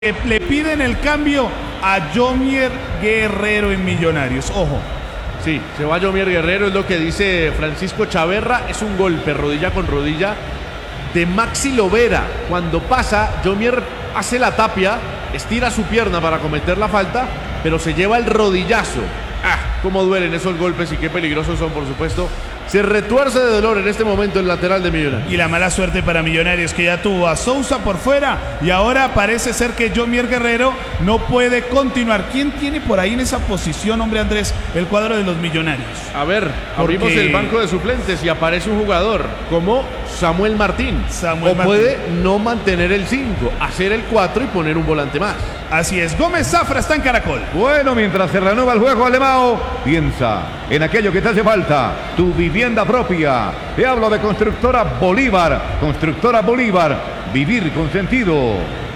Le piden el cambio a Yomier Guerrero en Millonarios. Ojo. Sí, se va Yomier Guerrero, es lo que dice Francisco Chaverra. Es un golpe rodilla con rodilla de Maxi Lovera. Cuando pasa, Yomier hace la tapia, estira su pierna para cometer la falta, pero se lleva el rodillazo. Cómo duelen esos golpes y qué peligrosos son, por supuesto. Se retuerce de dolor en este momento el lateral de Millonarios. Y la mala suerte para Millonarios, que ya tuvo a Sousa por fuera y ahora parece ser que Yomier Guerrero no puede continuar. ¿Quién tiene por ahí en esa posición, hombre Andrés, el cuadro de los Millonarios? A ver, abrimos el banco de suplentes y aparece un jugador como Samuel Martín. Puede no mantener el 5, hacer el 4 y poner un volante más. Así es, Gómez Zafra está en Caracol. Bueno, mientras se reanuda el juego, Alemão, piensa en aquello que te hace falta, tu vivienda propia. Te hablo de Constructora Bolívar. Constructora Bolívar, vivir con sentido.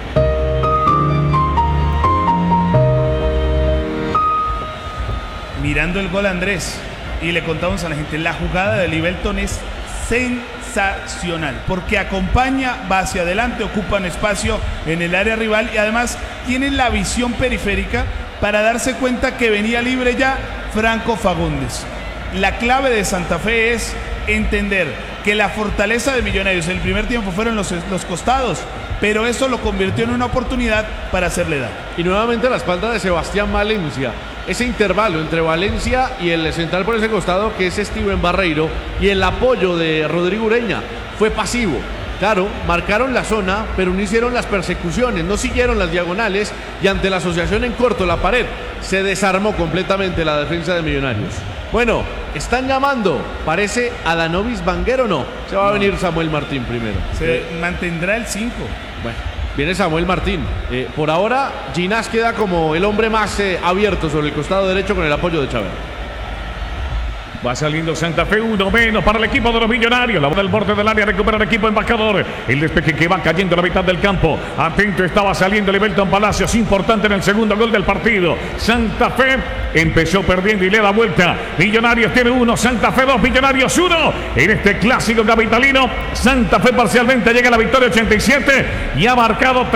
Mirando el gol, Andrés, y le contamos a la gente, la jugada de Libelton es sensacional, porque acompaña, va hacia adelante, ocupan espacio en el área rival y además tiene la visión periférica para darse cuenta que venía libre ya Franco Fagundes. La clave de Santa Fe es entender que la fortaleza de Millonarios en el primer tiempo fueron los costados, pero eso lo convirtió en una oportunidad para hacerle daño. Y nuevamente la espalda de Sebastián Valencia. Ese intervalo entre Valencia y el central por ese costado, que es Steven Barreiro, y el apoyo de Rodrigo Ureña fue pasivo. Claro, marcaron la zona, pero no hicieron las persecuciones, no siguieron las diagonales y ante la asociación en corto, la pared, se desarmó completamente la defensa de Millonarios. Bueno, están llamando, parece a Danovis Vanguero, no, se va a venir Samuel Martín primero. Se mantendrá el 5. Bueno, viene Samuel Martín. Por ahora, Ginás queda como el hombre más abierto sobre el costado derecho con el apoyo de Chávez. Va saliendo Santa Fe, 1 menos para el equipo de los Millonarios. La bola del borde del área, recupera el equipo embajador. El despeje que va cayendo a la mitad del campo. Atento estaba saliendo Libelton Palacios, importante en el segundo gol del partido. Santa Fe empezó perdiendo y le da vuelta. Millonarios tiene 1, Santa Fe 2, Millonarios 1. En este clásico capitalino, Santa Fe parcialmente llega a la victoria 87 y ha marcado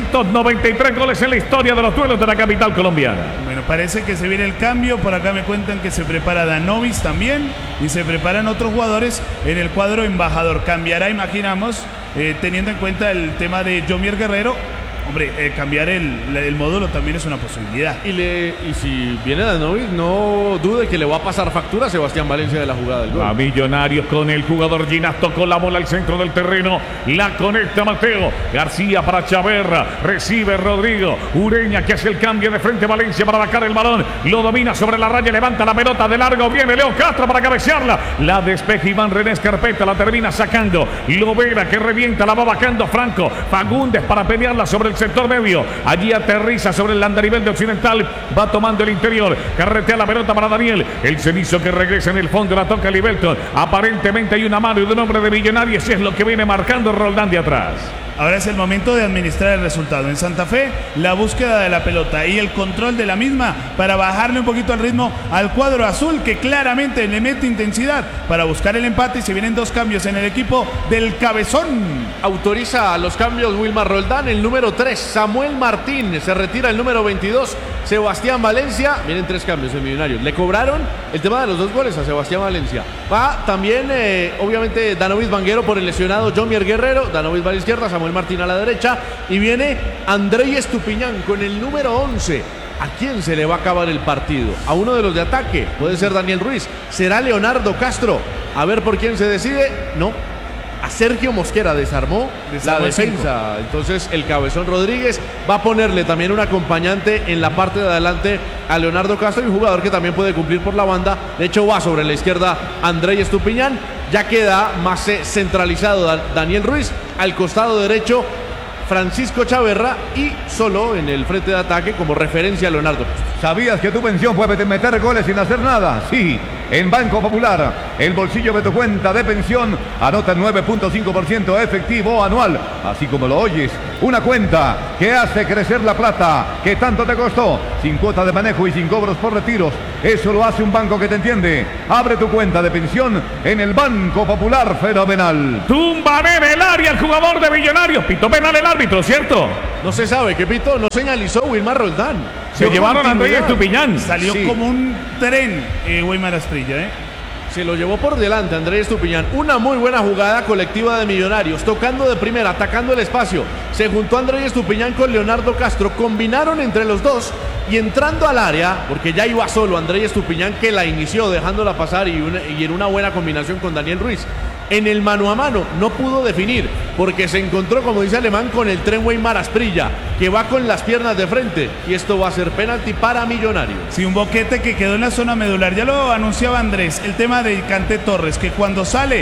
393 goles en la historia de los duelos de la capital colombiana. Bueno, parece que se viene el cambio. Por acá me cuentan que se prepara Danovis también y se preparan otros jugadores en el cuadro embajador. Cambiará, imaginamos, teniendo en cuenta el tema de Yomier Guerrero. Hombre, cambiar el módulo también es una posibilidad. Y si viene Danovis, no dude que le va a pasar factura a Sebastián Valencia de la jugada del gol. A Millonarios con el jugador Ginás, tocó la bola al centro del terreno, la conecta Mateo García para Chaverra, recibe Rodrigo Ureña, que hace el cambio de frente a Valencia para bajar el balón, lo domina sobre la raya, levanta la pelota de largo, viene Leo Castro para cabecearla, la despeja Iván René Escarpeta, la termina sacando Lovera, que revienta, la va bajando Franco Fagundes para pelearla sobre el sector medio, allí aterriza sobre el andarivel de Occidental, va tomando el interior, carretea la pelota para Daniel, el cenizo que regresa en el fondo, la toca Libelton, aparentemente hay una mano y de un hombre de Millonarios, es lo que viene marcando Roldán de atrás. Ahora es el momento de administrar el resultado. En Santa Fe, la búsqueda de la pelota y el control de la misma para bajarle un poquito el ritmo al cuadro azul, que claramente le mete intensidad para buscar el empate, y se vienen 2 cambios en el equipo del Cabezón. Autoriza los cambios Wilmar Roldán, el número 3, Samuel Martín, se retira el número 22, Sebastián Valencia. Vienen 3 cambios en Millonarios. Le cobraron el tema de los 2 goles a Sebastián Valencia. Va también, obviamente, Danovis Vanguero por el lesionado Yomier Guerrero. Danovis va a la izquierda, Samuel Martín a la derecha. Y viene Andrei Estupiñán con el número 11. ¿A quién se le va a acabar el partido? A uno de los de ataque. Puede ser Daniel Ruiz. ¿Será Leonardo Castro? A ver por quién se decide. No. A Sergio Mosquera desarmó la defensa. Entonces el Cabezón Rodríguez va a ponerle también un acompañante en la parte de adelante a Leonardo Castro, y un jugador que también puede cumplir por la banda. De hecho, va sobre la izquierda Andrei Estupiñán. Ya queda más centralizado Daniel Ruiz. Al costado derecho Francisco Chaverra, y solo en el frente de ataque como referencia a Leonardo. ¿Sabías que tu pensión puede meter goles sin hacer nada? Sí, en Banco Popular, el bolsillo de tu cuenta de pensión anota el 9.5% efectivo anual, así como lo oyes. Una cuenta que hace crecer la plata que tanto te costó, sin cuota de manejo y sin cobros por retiros. Eso lo hace un banco que te entiende. Abre tu cuenta de pensión en el Banco Popular. Fenomenal. Tumban en el área el jugador de Millonarios. Pitó penal el árbitro, ¿cierto? No se sabe qué repito, no señalizó Wilmar Roldán. Se llevaron a Andrés Estupiñán. Salió Sí. como un tren, Weimar Asprilla, Se lo llevó por delante Andrés Estupiñán. Una muy buena jugada colectiva de Millonarios. Tocando de primera, atacando el espacio. Se juntó Andrés Estupiñán con Leonardo Castro. Combinaron entre los dos. Y entrando al área, porque ya iba solo Andrés Estupiñán, que la inició dejándola pasar y en una buena combinación con Daniel Ruiz. En el mano a mano no pudo definir, porque se encontró, como dice Alemán, con el tren Weimar Asprilla, que va con las piernas de frente. Y esto va a ser penalti para Millonarios. Sí, un boquete que quedó en la zona medular. Ya lo anunciaba Andrés, el tema de Kanté Torres, que cuando sale,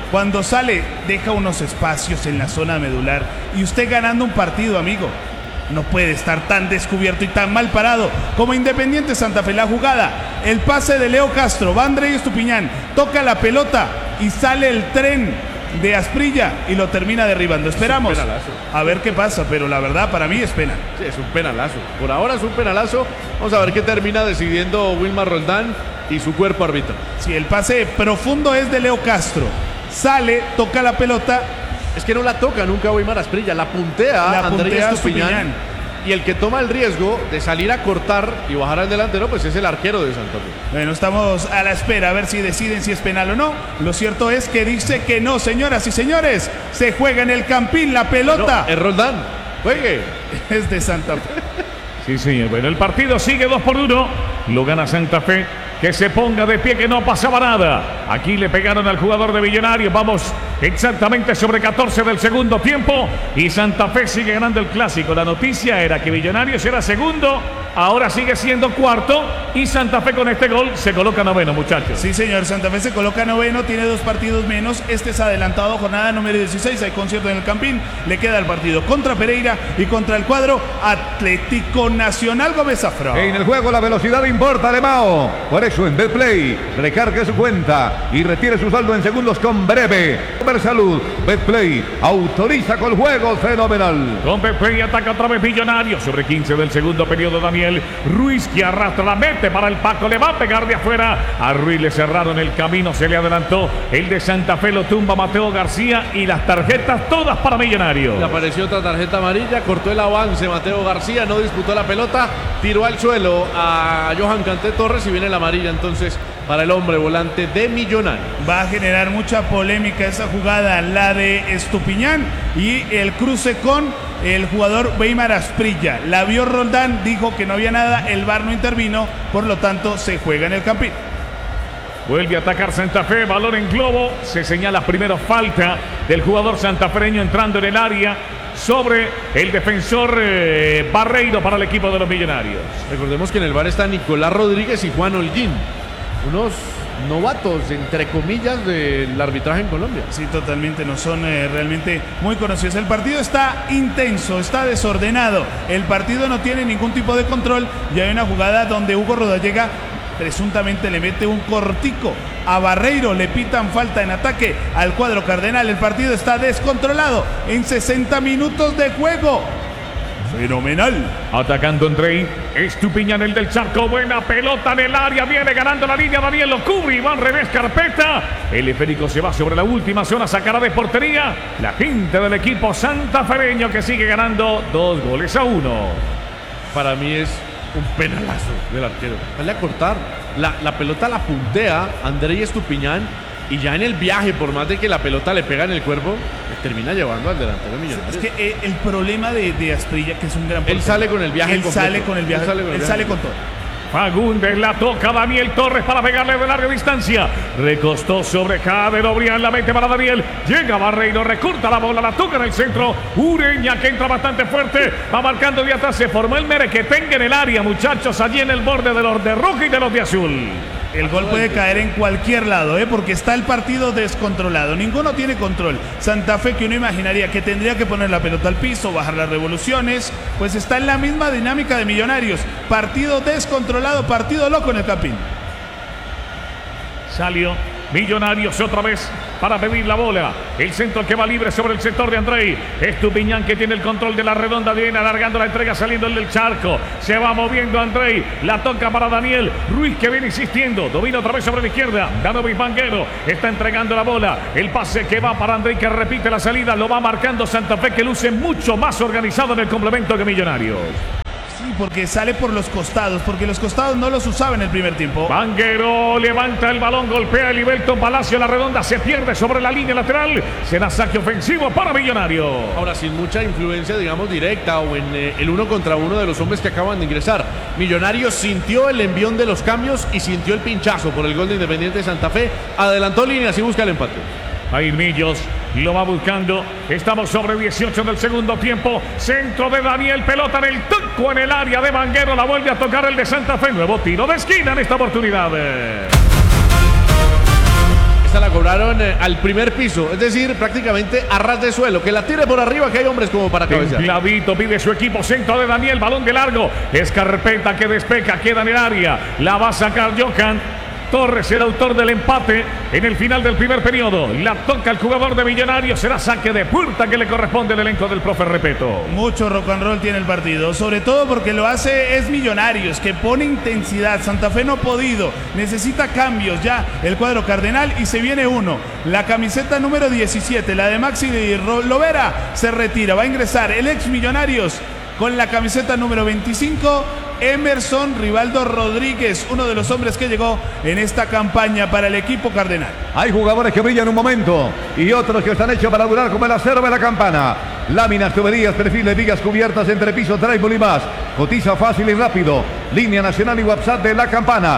deja unos espacios en la zona medular. Y usted ganando un partido, amigo, no puede estar tan descubierto y tan mal parado como Independiente Santa Fe. La jugada, el pase de Leo Castro, va Andrés Estupiñán, toca la pelota y sale el tren de Asprilla y lo termina derribando. Esperamos a ver qué pasa, pero la verdad para mí es pena. Sí, es un penalazo. Por ahora es un penalazo. Vamos a ver qué termina decidiendo Wilmar Roldán y su cuerpo arbitral. Si el pase profundo es de Leo Castro, sale, toca la pelota. Es que no la toca nunca Weimar Asprilla, la puntea Andrés Estupiñán. Y el que toma el riesgo de salir a cortar y bajar al delantero, pues es el arquero de Santa Fe. Bueno, estamos a la espera a ver si deciden si es penal o no. Lo cierto es que dice que no, señoras y señores. Se juega en el Campín la pelota. No, es Roldán. Juegue. Es de Santa Fe. Sí, señor. Bueno, el partido sigue 2-1. Lo gana Santa Fe. Que se ponga de pie, que no pasaba nada. Aquí le pegaron al jugador de Millonarios. Vamos exactamente sobre 14 del segundo tiempo. Y Santa Fe sigue ganando el clásico. La noticia era que Millonarios era segundo. Ahora sigue siendo cuarto. Y Santa Fe con este gol se coloca noveno, muchachos. Sí, señor. Santa Fe se coloca noveno. Tiene 2 partidos menos. Este es adelantado, jornada número 16. Hay concierto en el Campín. Le queda el partido contra Pereira y contra el cuadro Atlético Nacional Gómez Zafra. En el juego la velocidad importa, Alemao. Por eso en Betplay recargue su cuenta y retire su saldo en segundos con breve. Salud, Betplay autoriza con juego fenomenal. Con Betplay ataca otra vez Millonarios. Sobre 15 del segundo periodo, Daniel Ruiz, que arrastra la mete para el Paco. Le va a pegar de afuera. A Ruiz le cerraron el camino. Se le adelantó. El de Santa Fe lo tumba Mateo García. Y las tarjetas todas para Millonarios. Le apareció otra tarjeta amarilla. Cortó el avance Mateo García. No disputó la pelota. Tiró al suelo a Johan Kanté Torres. Y viene la amarilla entonces para el hombre volante de Millonarios. Va a generar mucha polémica esa jugada, la de Estupiñán y el cruce con el jugador Weimar Asprilla. La vio Roldán, dijo que no había nada, el VAR no intervino, por lo tanto se juega en el Campín. Vuelve a atacar Santa Fe, balón en globo. Se señala primero falta del jugador santafereño entrando en el área sobre el defensor Barreiro para el equipo de los Millonarios. Recordemos que en el VAR está Nicolás Rodríguez y Juan Holguín, unos novatos, entre comillas, del arbitraje en Colombia. Sí, totalmente, no son realmente muy conocidos. El partido está intenso, está desordenado. El partido no tiene ningún tipo de control. Y hay una jugada donde Hugo Rodallega presuntamente le mete un cortico a Barreiro, le pitan falta en ataque al cuadro cardenal. El partido está descontrolado en 60 minutos de juego. Fenomenal. Atacando Andrei Estupiñán, el del Charco. Buena pelota en el área. Viene ganando la línea. Daniel lo cubre y va al revés. Carpeta. El esférico se va sobre la última zona. Sacará de portería la gente del equipo santafereño, que sigue ganando 2-1. Para mí es un penalazo del arquero. Dale a cortar. La pelota la puntea Andrei Estupiñán. Y ya en el viaje, por más de que la pelota le pega en el cuerpo, le termina llevando al delantero Millonarios. Es que el problema de Asprilla, que es un gran portero, él sale con el viaje. Él sale con el viaje. Él sale con todo. Fagundes la toca Daniel Torres para pegarle de larga distancia. Recostó sobre Jader Obrián, la mete para Daniel. Llega Barreiro, recorta la bola, la toca en el centro. Ureña, que entra bastante fuerte, va marcando de atrás. Se formó el merequetengue en el área, muchachos, allí en el borde de los de rojo y de los de azul. El gol puede caer en cualquier lado, porque está el partido descontrolado. Ninguno tiene control. Santa Fe, que uno imaginaría que tendría que poner la pelota al piso, bajar las revoluciones, pues está en la misma dinámica de Millonarios. Partido descontrolado, partido loco en el Campín. Salió Millonarios otra vez para pedir la bola. El centro que va libre sobre el sector de Andrei. Estupiñán que tiene el control de la redonda. Viene alargando la entrega saliendo el del charco. Se va moviendo Andrei. La toca para Daniel Ruiz que viene insistiendo. Domina otra vez sobre la izquierda. Danovic Vanguero está entregando la bola. El pase que va para Andrei que repite la salida. Lo va marcando Santa Fe que luce mucho más organizado en el complemento que Millonarios. Sí, porque sale por los costados, porque los costados no los usaba en el primer tiempo. Vanguero levanta el balón, golpea el Ibelton Palacio, la redonda se pierde sobre la línea lateral. Será saque ofensivo para Millonarios. Ahora sin mucha influencia, digamos, directa o en el uno contra uno de los hombres que acaban de ingresar. Millonarios sintió el envión de los cambios y sintió el pinchazo por el gol de Independiente de Santa Fe. Adelantó líneas y busca el empate. Jair Millos lo va buscando. Estamos sobre 18 del segundo tiempo. Centro de Daniel, pelota en el tuco en el área de Vanguero. La vuelve a tocar el de Santa Fe. Nuevo tiro de esquina en esta oportunidad. Esta la cobraron al primer piso, es decir, prácticamente a ras de suelo. Que la tire por arriba, que hay hombres como para cabecear. Templadito pide su equipo. Centro de Daniel, balón de largo. Escarpeta que despeja, queda en el área. La va a sacar Johan Torres, el autor del empate en el final del primer periodo. La toca el jugador de Millonarios. Será saque de puerta que le corresponde al elenco del profe Repeto. Mucho rock and roll tiene el partido, sobre todo porque lo hace es Millonarios, que pone intensidad. Santa Fe no ha podido, necesita cambios ya el cuadro cardenal y se viene uno. La camiseta número 17, la de Maxi Lovera, se retira. Va a ingresar el ex Millonarios con la camiseta número 25, Emerson Rivaldo Rodríguez, uno de los hombres que llegó en esta campaña para el equipo cardenal. Hay jugadores que brillan un momento y otros que están hechos para durar, como el acero de la campana. Láminas, tuberías, perfiles, vigas cubiertas, entrepiso, drywall y más. Cotiza fácil y rápido. Línea nacional y WhatsApp de La Campana,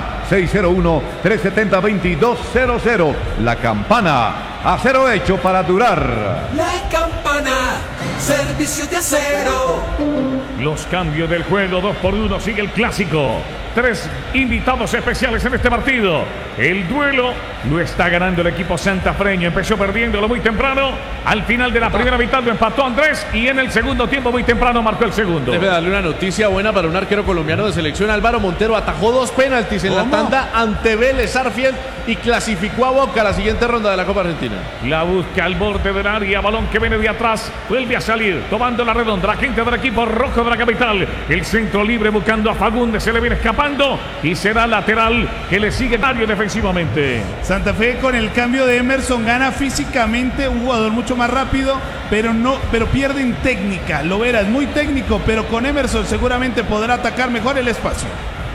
601-370-2200. La Campana, acero hecho para durar. La Campana, servicio de acero. Los cambios del juego, 2-1, sigue el clásico. 3 invitados especiales en este partido. El duelo lo está ganando el equipo santafreño. Empezó perdiéndolo muy temprano. Al final de la primera mitad lo empató Andrés y en el segundo tiempo muy temprano marcó el segundo. Debe darle una noticia buena para un arquero colombiano de selección. Álvaro Montero atajó 2 penaltis en la tanda ante Vélez Arfield y clasificó a Boca a la siguiente ronda de la Copa Argentina. La busca al borde del área, balón que viene de atrás, vuelve a salir, tomando la redonda, la gente del equipo rojo de la capital. El centro libre buscando a Fagundes, se le viene escapando y será lateral que le sigue Mario defensivamente. Santa Fe con el cambio de Emerson gana físicamente, un jugador mucho más rápido, pero pierde en técnica. Lovera es muy técnico, pero con Emerson seguramente podrá atacar mejor el espacio.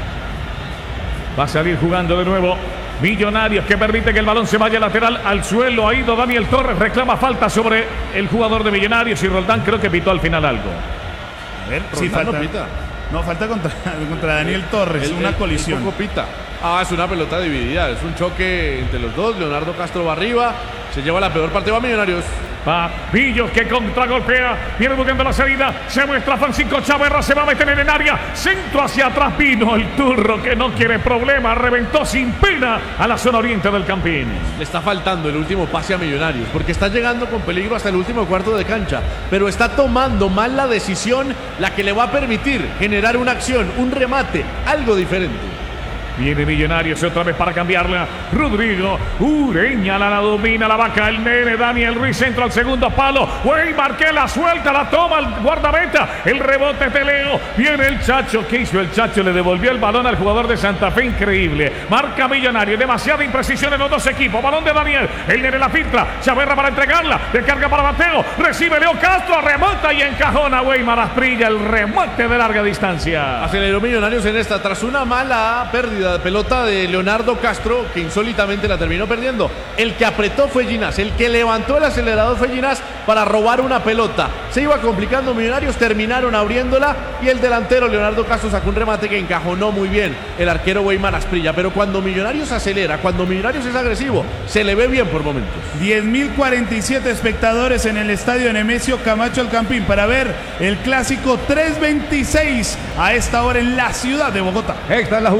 Va a salir jugando de nuevo Millonarios, que permite que el balón se vaya lateral al suelo. Ha ido Daniel Torres, reclama falta sobre el jugador de Millonarios y Roldán creo que pitó al final algo. A ver, sí, falta. No, falta contra Daniel Torres, una colisión. Poco pita. Es una pelota dividida, es un choque entre los dos. Leonardo Castro va arriba, se lleva la peor parte, va Millonarios. Pillos que contragolpea, viene buscando la salida, se muestra Francisco Chaverra, se va a meter en el área, centro hacia atrás, vino el turro que no quiere problemas, reventó sin pena a la zona oriente del Campín. Le está faltando el último pase a Millonarios, porque está llegando con peligro hasta el último cuarto de cancha, pero está tomando mal la decisión, la que le va a permitir generar una acción, un remate, algo diferente. Viene Millonarios otra vez para cambiarla. Rodrigo Ureña la domina, la vaca el nene. Daniel Ruiz centro al segundo palo. Weimar que la suelta, la toma el guardameta. El rebote de Leo. Viene el Chacho. ¿Qué hizo el Chacho? Le devolvió el balón al jugador de Santa Fe. Increíble. Marca Millonarios. Demasiada imprecisión en los dos equipos. Balón de Daniel. El nene la filtra. Chaverra para entregarla. Descarga para Mateo. Recibe Leo Castro. Remota y encajona Weimar Asprilla. El remate de larga distancia. Aceleró Millonarios en esta tras una mala pérdida de pelota de Leonardo Castro, que insólitamente la terminó perdiendo. El que apretó fue Ginás, el que levantó el acelerador fue Ginás para robar una pelota. Se iba complicando Millonarios, terminaron abriéndola y el delantero Leonardo Castro sacó un remate que encajonó muy bien el arquero Weimar Asprilla. Pero cuando Millonarios acelera, cuando Millonarios es agresivo, se le ve bien por momentos. 10.047 espectadores en el estadio Nemesio Camacho El Campín para ver el clásico 326 a esta hora en la ciudad de Bogotá. Esta es la jugada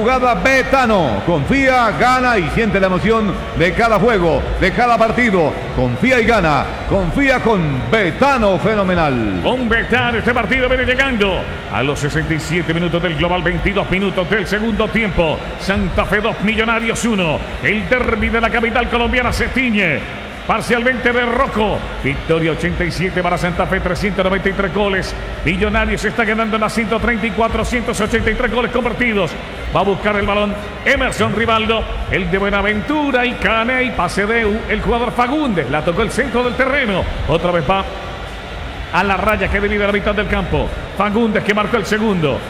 Betano. Confía, gana y siente la emoción de cada juego, de cada partido. Confía y gana. Confía con Betano Fenomenal. Con Betano, este partido viene llegando a los 67 minutos del global, 22 minutos del segundo tiempo. Santa Fe 2, Millonarios 1. El derbi de la capital colombiana se tiñe parcialmente de rojo. Victoria 87 para Santa Fe, 393 goles. Millonarios está ganando en la 134, 183 goles convertidos. Va a buscar el balón Emerson Rivaldo, el de Buenaventura y Caney, pase de el jugador Fagundes. La tocó el centro del terreno. Otra vez va a la raya que divide la mitad del campo. Fagundes que marcó el segundo.